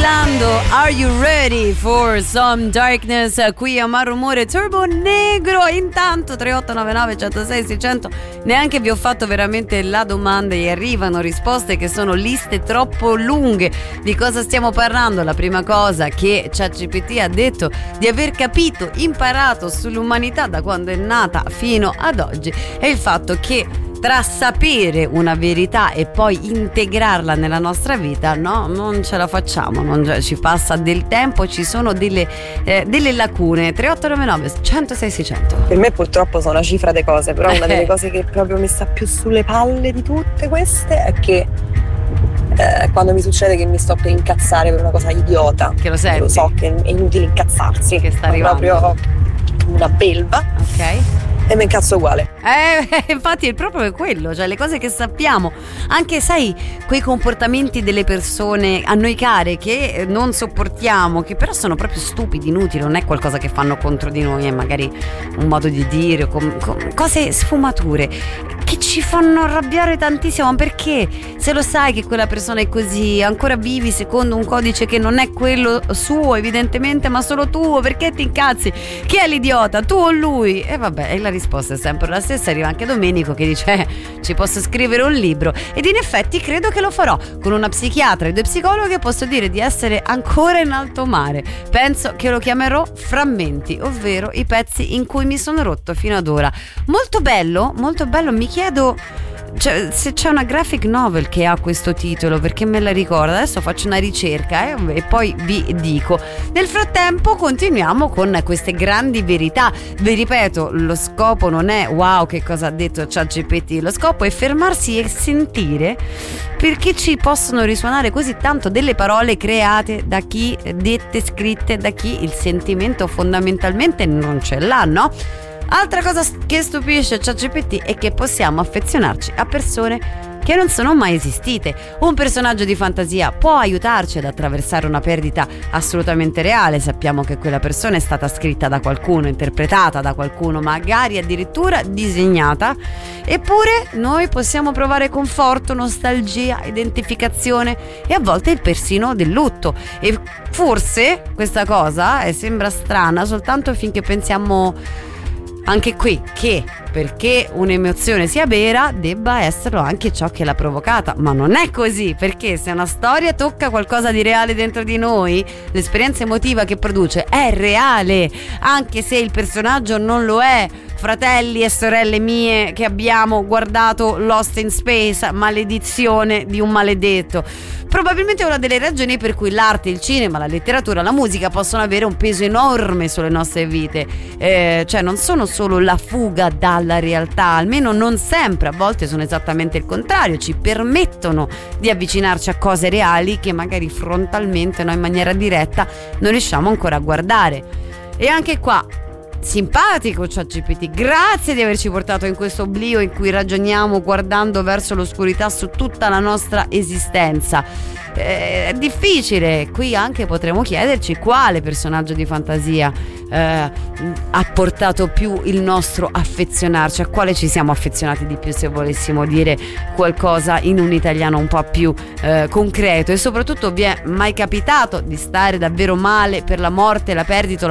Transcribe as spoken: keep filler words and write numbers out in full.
ballando Are You Ready for Some Darkness qui a Marrumore Turbo Negro. Intanto tre otto nove nove uno zero sei sei zero zero, neanche vi ho fatto veramente la domanda e arrivano risposte che sono liste troppo lunghe. Di cosa stiamo parlando? La prima cosa che ChatGPT ha detto di aver capito, imparato sull'umanità da quando è nata fino ad oggi è il fatto che tra sapere una verità e poi integrarla nella nostra vita, no, non ce la facciamo, non ci passa del tempo, ci sono delle, eh, delle lacune. Tre otto nove nove uno zero sei sei zero zero. Per me purtroppo sono una cifra di cose, però una delle cose che proprio mi sta più sulle palle di tutte queste è che eh, quando mi succede che mi sto per incazzare per una cosa idiota, che lo senti, lo so che è inutile incazzarsi, che sta arrivando, proprio una belva, ok, e mi incazzo uguale. Eh, infatti il proprio è quello, cioè le cose che sappiamo, anche sai quei comportamenti delle persone a noi care che non sopportiamo, che però sono proprio stupidi, inutili, non è qualcosa che fanno contro di noi, è magari un modo di dire, com- com- cose sfumature che ci fanno arrabbiare tantissimo. Perché se lo sai che quella persona è così, ancora vivi secondo un codice che non è quello suo evidentemente, ma solo tuo, perché ti incazzi? Chi è l'idiota, tu o lui? E vabbè, e la risposta è sempre la stessa. Arriva anche Domenico che dice eh, ci posso scrivere un libro, ed in effetti credo che lo farò con una psichiatra e due psicologhe. Posso dire di essere ancora in alto mare. Penso che lo chiamerò Frammenti, ovvero i pezzi in cui mi sono rotto fino ad ora. Molto bello, molto bello. Mi chiedo, cioè, se c'è una graphic novel che ha questo titolo, perché me la ricorda. Adesso faccio una ricerca eh, e poi vi dico. Nel frattempo continuiamo con queste grandi verità. Vi ripeto, lo scopo non è wow che cosa ha detto ChatGPT, lo scopo è fermarsi e sentire perché ci possono risuonare così tanto delle parole create da chi, dette, scritte da chi il sentimento fondamentalmente non ce l'ha, no? Altra cosa che stupisce ChatGPT è che possiamo affezionarci a persone che non sono mai esistite. Un personaggio di fantasia può aiutarci ad attraversare una perdita assolutamente reale. Sappiamo che quella persona è stata scritta da qualcuno, interpretata da qualcuno, magari addirittura disegnata. Eppure noi possiamo provare conforto, nostalgia, identificazione e a volte persino del lutto. E forse questa cosa eh, sembra strana soltanto finché pensiamo anche qui che perché un'emozione sia vera debba esserlo anche ciò che l'ha provocata, ma non è così, perché se una storia tocca qualcosa di reale dentro di noi, l'esperienza emotiva che produce è reale, anche se il personaggio non lo è. Fratelli e sorelle mie che abbiamo guardato Lost in Space, maledizione di un maledetto. Probabilmente è una delle ragioni per cui l'arte, il cinema, la letteratura, la musica possono avere un peso enorme sulle nostre vite, eh, cioè non sono solo la fuga dalla realtà, almeno non sempre, a volte sono esattamente il contrario, ci permettono di avvicinarci a cose reali che magari frontalmente noi in maniera diretta non riusciamo ancora a guardare. E anche qua simpatico ChatGPT, grazie di averci portato in questo oblio in cui ragioniamo guardando verso l'oscurità su tutta la nostra esistenza. È difficile, qui anche potremmo chiederci quale personaggio di fantasia eh, ha portato più il nostro affezionarci, a quale ci siamo affezionati di più, se volessimo dire qualcosa in un italiano un po' più eh, concreto. E soprattutto vi è mai capitato di stare davvero male per la morte, la perdita,